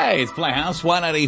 Hey, it's Playhouse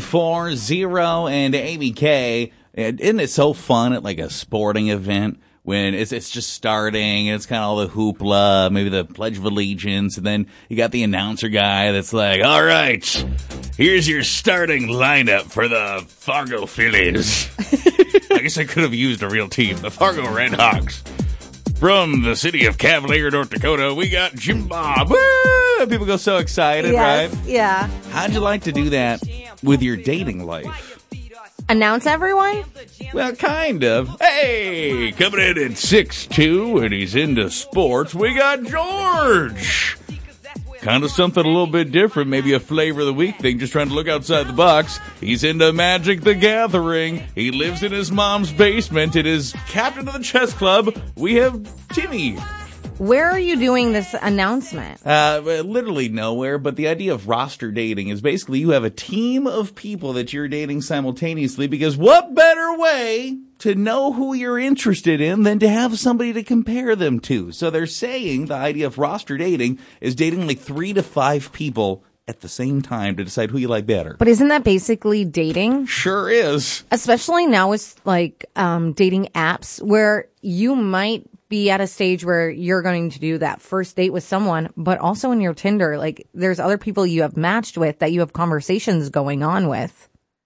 194.0 and Amy K. Isn't it so fun at like a sporting event when it's just starting and it's kind of all the hoopla, maybe the Pledge of Allegiance, and then you got the announcer guy that's like, all right, here's your starting lineup for the Fargo Phillies. I guess I could have used a real team, the Fargo Redhawks. From the city of Cavalier, North Dakota, we got Jim Bob. Woo! People go so excited, Yes, right? yeah. How'd you like to do that with your dating life? Announce everyone? Well, kind of. Hey, coming in at 6'2", and he's into sports, we got George. Kind of something a little bit different, maybe a flavor of the week thing, just trying to look outside the box. He's into Magic the Gathering. He lives in his mom's basement. It is captain of the chess club. We have Timmy. Where are you doing this announcement? Literally nowhere, but the idea of roster dating is basically you have a team of people that you're dating simultaneously, because what better way to know who you're interested in than to have somebody to compare them to? So they're saying the idea of roster dating is dating like 3 to 5 people at the same time to decide who you like better. But isn't that basically dating? Sure is. Especially now with like dating apps where you might be at a stage where you're going to do that first date with someone, but also in your Tinder, like there's other people you have matched with that you have conversations going on with.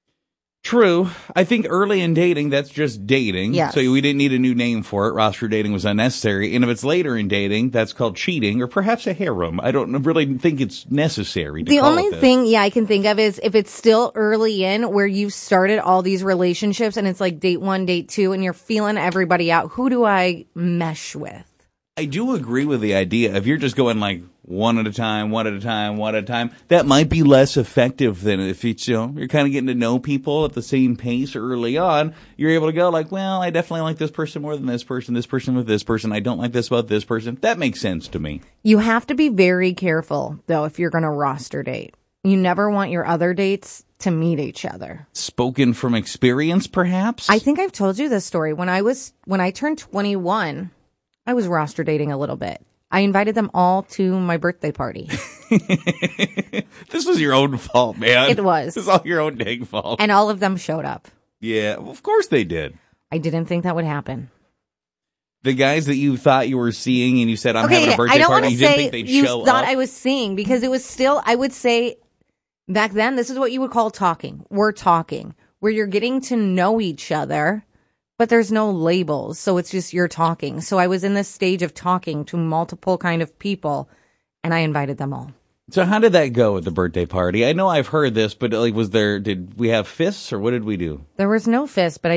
True. I think early in dating, that's just dating. Yes. So we didn't need a new name for it. Roster dating was unnecessary. And if it's later in dating, that's called cheating or perhaps a harem. I don't really think it's necessary to The call only it this. thing, I can think of is if it's still early in where you've started all these relationships and it's like date 1, date 2, and you're feeling everybody out. Who do I mesh with? I do agree with the idea. If you're just going like one at a time, that might be less effective than if it's, you're kind of getting to know people at the same pace early on. You're able to go like, well, I definitely like this person more than this person with this person. I don't like this about this person. That makes sense to me. You have to be very careful, though, if you're going to roster date. You never want your other dates to meet each other. Spoken from experience, perhaps? I think I've told you this story. When I turned 21, I was roster dating a little bit. I invited them all to my birthday party. This was your own fault, man. It was. This is all your own dang fault. And all of them showed up. Yeah, of course they did. I didn't think that would happen. The guys that you thought you were seeing and you said, I'm having a birthday I don't party, want you to didn't say think they'd you show thought up? I was seeing, because it was still, I would say, back then, this is what you would call talking. We're talking. Where you're getting to know each other, but there's no labels. So it's just you're talking. So I was in this stage of talking to multiple kind of people, and I invited them all. So how did that go at the birthday party? I know I've heard this, but like, did we have fists or what did we do? There was no fist, but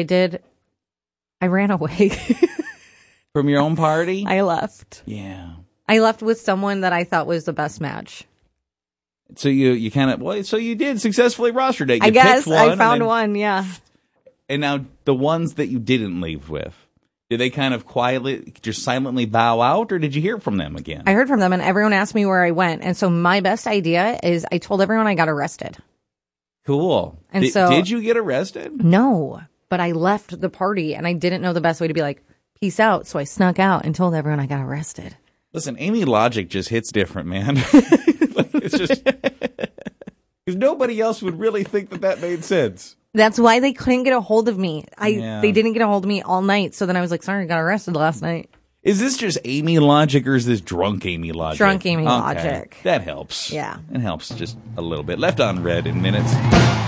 I ran away. From your own party? I left. Yeah. I left with someone that I thought was the best match. So you kind of, so you did successfully roster date. You I guess picked one, I found one, yeah. And now the ones that you didn't leave with, did they kind of quietly, just silently bow out, or did you hear from them again? I heard from them, and everyone asked me where I went. And so my best idea is I told everyone I got arrested. Cool. And did you get arrested? No, but I left the party, and I didn't know the best way to be like, peace out. So I snuck out and told everyone I got arrested. Listen, Amy logic just hits different, man. Like, it's just, because nobody else would really think that made sense. That's why they couldn't get a hold of me. They didn't get a hold of me all night. So then I was like, sorry, I got arrested last night. Is this just Amy logic, or is this drunk Amy logic? Drunk Amy logic. That helps. Yeah. It helps just a little bit. Left on red in minutes.